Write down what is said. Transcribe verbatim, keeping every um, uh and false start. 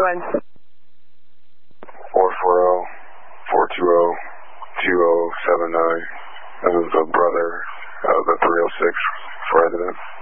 one. four four zero, four two zero, two zero seven nine. This is the brother of the three oh six resident.